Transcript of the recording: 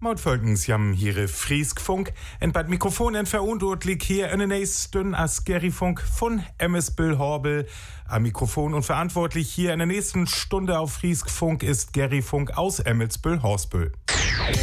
Mautfolgens jam hier Frieskfunk. En bei Mikrofon en verantwortlich hier in den nächsten as Gerryfunk von Emmesbüll Horbel. Am Mikrofon und verantwortlich hier in der nächsten Stunde auf Frieskfunk ist Gerryfunk aus Emmelsbüll Horsbüll.